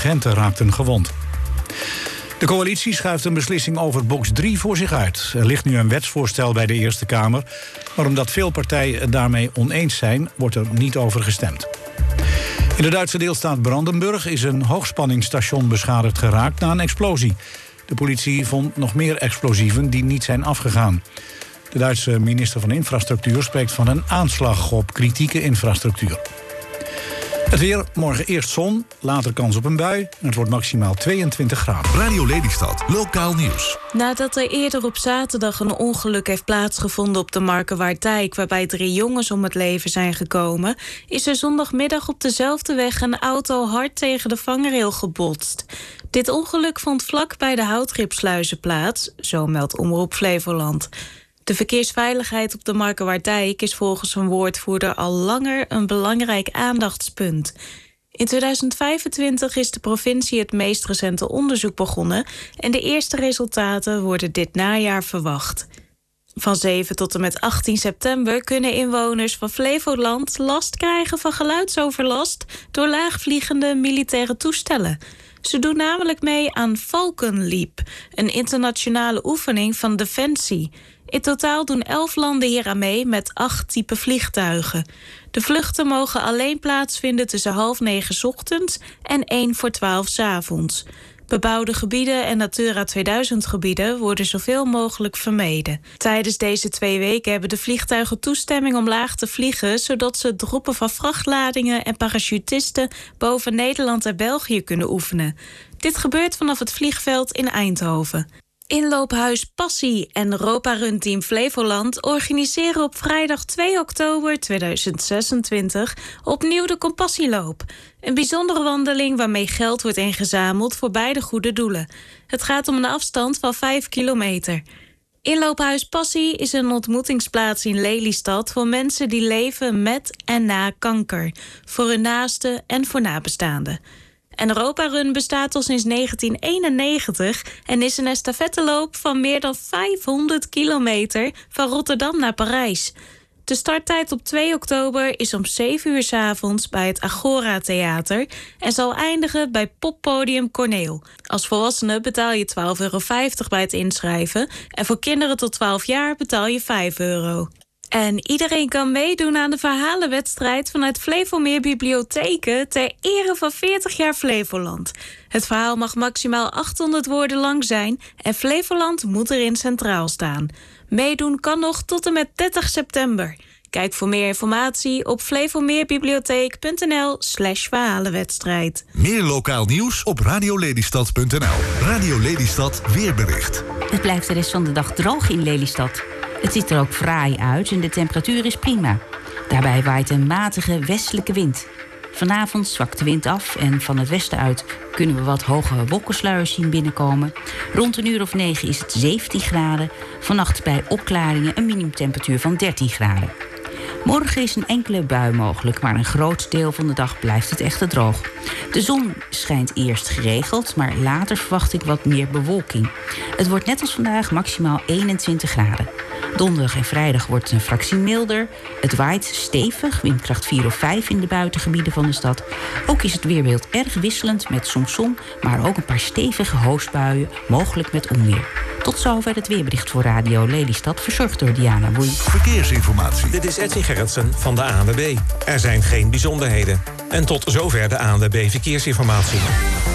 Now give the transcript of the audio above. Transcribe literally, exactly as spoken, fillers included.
agenten raakten gewond. De coalitie schuift een beslissing over box drie voor zich uit. Er ligt nu een wetsvoorstel bij de Eerste Kamer, maar omdat veel partijen het daarmee oneens zijn, wordt er niet over gestemd. In de Duitse deelstaat Brandenburg is een hoogspanningsstation beschadigd geraakt na een explosie. De politie vond nog meer explosieven die niet zijn afgegaan. De Duitse minister van Infrastructuur spreekt van een aanslag op kritieke infrastructuur. Het weer, morgen eerst zon, later kans op een bui. Het wordt maximaal tweeëntwintig graden. Radio Lelystad, lokaal nieuws. Nadat er eerder op zaterdag een ongeluk heeft plaatsgevonden op de Markerwaardijk, waarbij drie jongens om het leven zijn gekomen, is er zondagmiddag op dezelfde weg een auto hard tegen de vangrail gebotst. Dit ongeluk vond vlak bij de Houtripsluizen plaats, zo meldt Omroep Flevoland. De verkeersveiligheid op de Markerwaardijk is volgens een woordvoerder al langer een belangrijk aandachtspunt. In tweeduizend vijfentwintig is de provincie het meest recente onderzoek begonnen en de eerste resultaten worden dit najaar verwacht. Van zeven tot en met achttien september kunnen inwoners van Flevoland last krijgen van geluidsoverlast door laagvliegende militaire toestellen. Ze doen namelijk mee aan Falcon-Leap, een internationale oefening van Defensie. In totaal doen elf landen hier aan mee met acht type vliegtuigen. De vluchten mogen alleen plaatsvinden tussen half negen 's ochtends en één voor twaalf 's avonds. Bebouwde gebieden en Natura tweeduizend gebieden worden zoveel mogelijk vermeden. Tijdens deze twee weken hebben de vliegtuigen toestemming om laag te vliegen, zodat ze het droppen van vrachtladingen en parachutisten boven Nederland en België kunnen oefenen. Dit gebeurt vanaf het vliegveld in Eindhoven. Inloophuis Passie en Europa Run Team Flevoland organiseren op vrijdag twee oktober tweeduizend zesentwintig opnieuw de Compassieloop. Een bijzondere wandeling waarmee geld wordt ingezameld voor beide goede doelen. Het gaat om een afstand van vijf kilometer. Inloophuis Passie is een ontmoetingsplaats in Lelystad voor mensen die leven met en na kanker, voor hun naasten en voor nabestaanden. En Europa Run bestaat al sinds negentien eenennegentig en is een estafetteloop van meer dan vijfhonderd kilometer van Rotterdam naar Parijs. De starttijd op twee oktober is om zeven uur 's avonds bij het Agora Theater en zal eindigen bij Poppodium Corneel. Als volwassene betaal je twaalf euro vijftig bij het inschrijven en voor kinderen tot twaalf jaar betaal je vijf euro. En iedereen kan meedoen aan de verhalenwedstrijd vanuit Flevomeer Bibliotheken ter ere van veertig jaar Flevoland. Het verhaal mag maximaal achthonderd woorden lang zijn en Flevoland moet erin centraal staan. Meedoen kan nog tot en met dertig september. Kijk voor meer informatie op flevomeerbibliotheek.nl slash verhalenwedstrijd. Meer lokaal nieuws op radiolelystad punt n l. Radio Lelystad weerbericht. Het blijft de rest van de dag droog in Lelystad. Het ziet er ook fraai uit en de temperatuur is prima. Daarbij waait een matige westelijke wind. Vanavond zwakt de wind af en van het westen uit kunnen we wat hoge wolkensluiers zien binnenkomen. Rond een uur of negen is het zeventien graden. Vannacht bij opklaringen een minimumtemperatuur van dertien graden. Morgen is een enkele bui mogelijk, maar een groot deel van de dag blijft het echter droog. De zon schijnt eerst geregeld, maar later verwacht ik wat meer bewolking. Het wordt net als vandaag maximaal eenentwintig graden. Donderdag en vrijdag wordt het een fractie milder. Het waait stevig, windkracht vier of vijf in de buitengebieden van de stad. Ook is het weerbeeld erg wisselend met soms zon, maar ook een paar stevige hoosbuien, mogelijk met onweer. Tot zover het weerbericht voor Radio Lelystad, verzorgd door Diana Boei. Verkeersinformatie. Dit is Edwin Gerritsen van de A N W B. Er zijn geen bijzonderheden. En tot zover de A N W B Verkeersinformatie.